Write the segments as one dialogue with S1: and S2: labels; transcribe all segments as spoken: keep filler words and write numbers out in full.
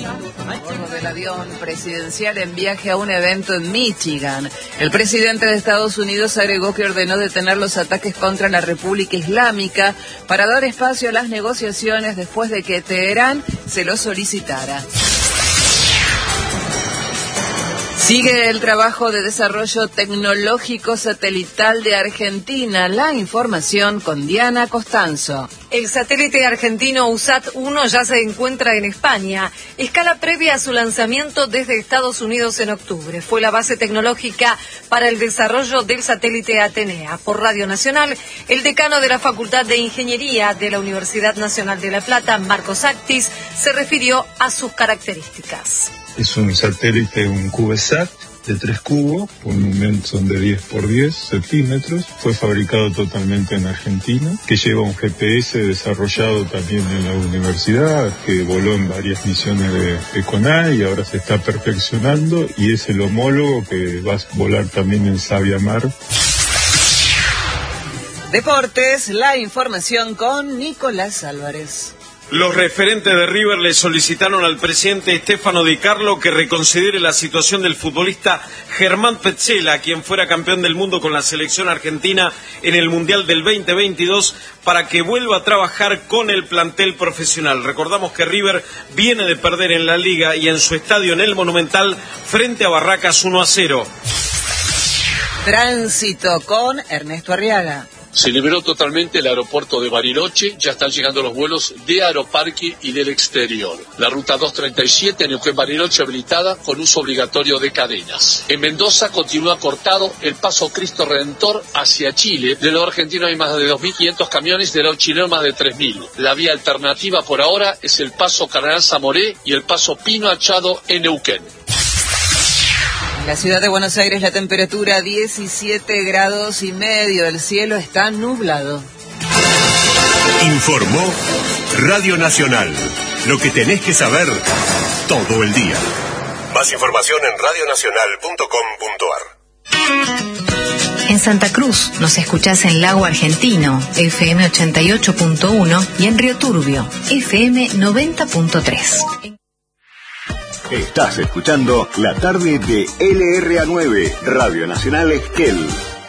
S1: A bordo del avión presidencial en viaje a un evento en Michigan, el presidente de Estados Unidos agregó que ordenó detener los ataques contra la República Islámica para dar espacio a las negociaciones después de que Teherán se lo solicitara. Sigue el trabajo de desarrollo tecnológico satelital de Argentina. La información con Diana Costanzo.
S2: El satélite argentino U S A T uno ya se encuentra en España, escala previa a su lanzamiento desde Estados Unidos en octubre. Fue la base tecnológica para el desarrollo del satélite Atenea. Por Radio Nacional, el decano de la Facultad de Ingeniería de la Universidad Nacional de La Plata, Marcos Actis, se refirió a sus características.
S3: Es un satélite, un CubeSat de tres cubos, con un Nelson de diez por diez centímetros. Fue fabricado totalmente en Argentina, que lleva un G P S desarrollado también en la universidad, que voló en varias misiones de, de CONAI y ahora se está perfeccionando, y es el homólogo que va a volar también en Sabia Mar.
S1: Deportes, la información con Nicolás Álvarez.
S4: Los referentes de River le solicitaron al presidente Stefano Di Carlo que reconsidere la situación del futbolista Germán Petzela, quien fuera campeón del mundo con la selección argentina en el Mundial del veinte veintidós, para que vuelva a trabajar con el plantel profesional. Recordamos que River viene de perder en la Liga y en su estadio en el Monumental frente a Barracas uno a cero.
S1: Tránsito con Ernesto Arriaga.
S5: Se liberó totalmente el aeropuerto de Bariloche, ya están llegando los vuelos de Aeroparque y del exterior. La ruta doscientos treinta y siete, Neuquén-Bariloche, habilitada con uso obligatorio de cadenas. En Mendoza continúa cortado el paso Cristo Redentor hacia Chile. Del lado argentino hay más de dos mil quinientos camiones, del lado chileno más de tres mil. La vía alternativa por ahora es el paso Cardenal Zamoré y el paso Pino Achado en Neuquén.
S1: En la ciudad de Buenos Aires la temperatura diecisiete grados y medio, el cielo está nublado.
S6: Informó Radio Nacional, lo que tenés que saber todo el día. Más información en radio nacional punto com punto ar.
S7: En Santa Cruz nos escuchás en Lago Argentino, F M ochenta y ocho punto uno, y en Río Turbio, F M noventa punto tres.
S8: Estás escuchando la tarde de L R A nueve, Radio Nacional Esquel.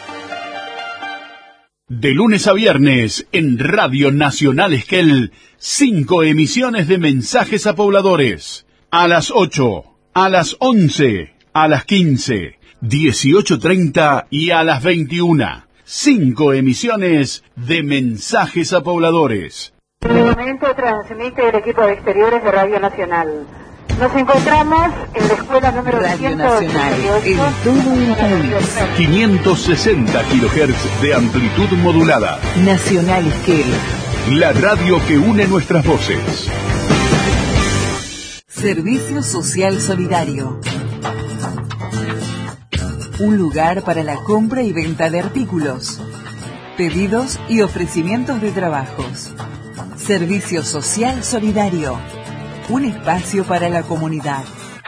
S9: De lunes a viernes, en Radio Nacional Esquel, cinco emisiones de mensajes a pobladores. A las ocho, a las once, a las quince, dieciocho treinta y a las veintiuna. Cinco emisiones de mensajes a pobladores.
S10: De momento transmite el equipo de exteriores de Radio Nacional. Nos encontramos en la escuela número
S1: Radio Nacional, en todo el país.
S9: quinientos sesenta kilohertz de amplitud modulada.
S1: Nacional Esquel.
S9: La radio que une nuestras voces.
S1: Servicio Social Solidario. Un lugar para la compra y venta de artículos, pedidos y ofrecimientos de trabajos. Servicio Social Solidario. Un espacio para la comunidad.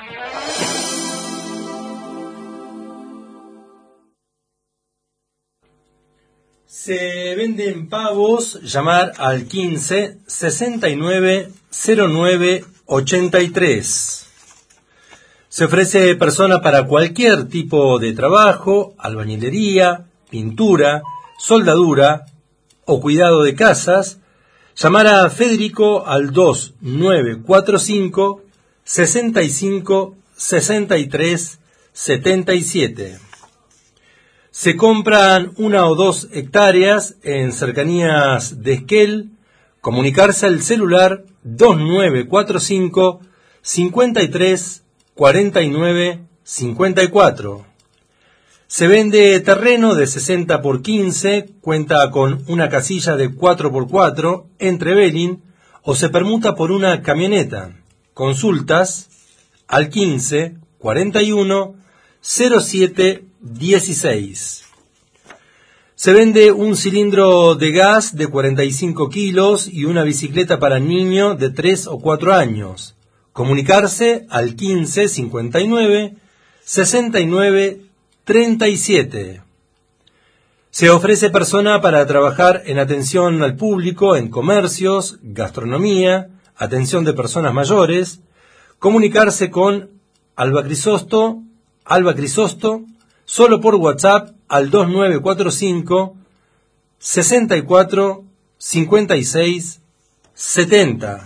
S11: Se venden pavos, llamar al quince sesenta y nueve cero nueve ochenta y tres. Se ofrece persona para cualquier tipo de trabajo, albañilería, pintura, soldadura o cuidado de casas. Llamar a Federico al dos nueve cuatro cinco sesenta y cinco sesenta y tres setenta y siete. Se compran una o dos hectáreas en cercanías de Esquel. Comunicarse al celular dos nueve cuatro cinco cincuenta y tres cuarenta y nueve cincuenta y cuatro. Se vende terreno de sesenta por quince, cuenta con una casilla de cuatro por cuatro, entre Belín, o se permuta por una camioneta. Consultas al quince cuarenta y uno cero siete dieciséis. Se vende un cilindro de gas de cuarenta y cinco kilos y una bicicleta para niño de tres o cuatro años. Comunicarse al quince cincuenta y nueve sesenta y nueve treinta y siete. Se ofrece persona para trabajar en atención al público, en comercios, gastronomía, atención de personas mayores. Comunicarse con Alba Crisosto, Alba Crisosto, solo por WhatsApp al dos nueve cuatro cinco, sesenta y cuatro, cincuenta y seis, setenta.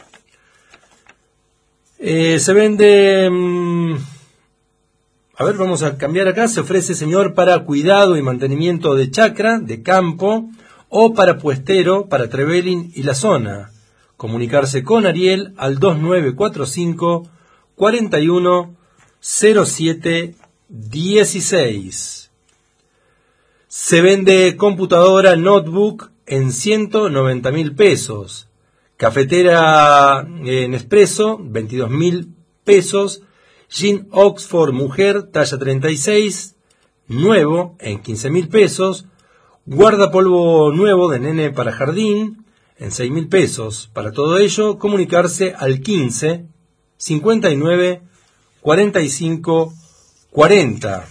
S11: Eh, se vende... Mmm, a ver, vamos a cambiar acá. Se ofrece, señor, para cuidado y mantenimiento de chacra, de campo, o para puestero, para Trevelin y la zona. Comunicarse con Ariel al dos nueve cuatro cinco, cuarenta y uno, cero siete, dieciséis. Se vende computadora notebook en ciento noventa mil pesos. Cafetera en Nespresso, veintidós mil pesos. Jean Oxford mujer, talla treinta y seis, nuevo, en quince mil pesos. Guardapolvo nuevo de nene para jardín, en seis mil pesos. Para todo ello, comunicarse al quince, cincuenta y nueve, cuarenta y cinco, cuarenta.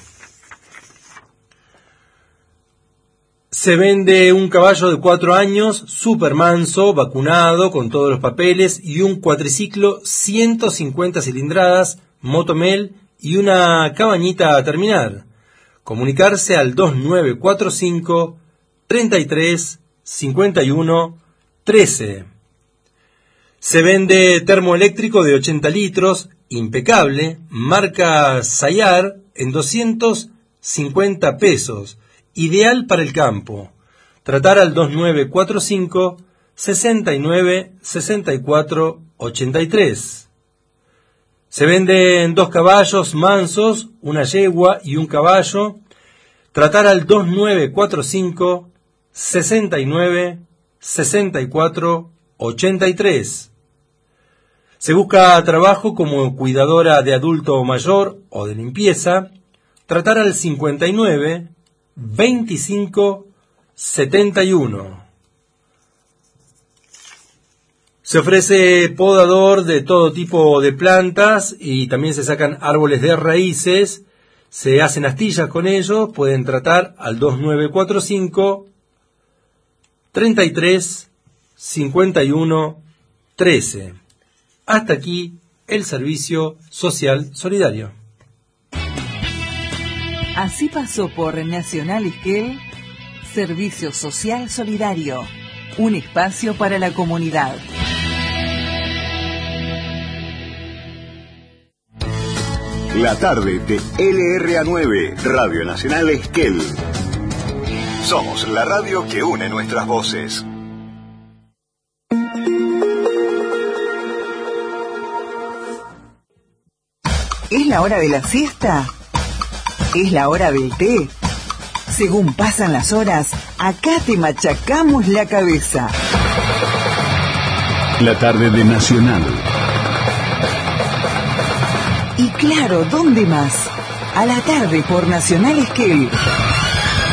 S11: Se vende un caballo de cuatro años, super manso, vacunado, con todos los papeles, y un cuatriciclo ciento cincuenta cilindradas, motomel y una cabañita a terminar. Comunicarse al dos nueve cuatro cinco, treinta y tres, cincuenta y uno, trece. Se vende termoeléctrico de ochenta litros, impecable, marca Sayar, en doscientos cincuenta pesos, ideal para el campo. Tratar al dos nueve cuatro cinco, sesenta y nueve, sesenta y cuatro, ochenta y tres. Se venden dos caballos mansos, una yegua y un caballo. Tratar al dos nueve cuatro cinco, sesenta y nueve, sesenta y cuatro, ochenta y tres. Se busca trabajo como cuidadora de adulto mayor o de limpieza. Tratar al cincuenta y nueve, veinticinco, setenta y uno. Se ofrece podador de todo tipo de plantas y también se sacan árboles de raíces. Se hacen astillas con ellos. Pueden tratar al dos nueve cuatro cinco, treinta y tres, cincuenta y uno, trece. Hasta aquí el servicio social solidario.
S12: Así pasó por Nacional Esquel, Servicio Social Solidario, un espacio para la comunidad.
S8: La tarde de L R A nueve, Radio Nacional Esquel. Somos la radio que une nuestras voces.
S12: ¿Es la hora de la siesta? ¿Es la hora del té? Según pasan las horas, acá te machacamos la cabeza.
S9: La tarde de Nacional.
S12: Y claro, ¿dónde más? A la tarde por Nacional Esquel.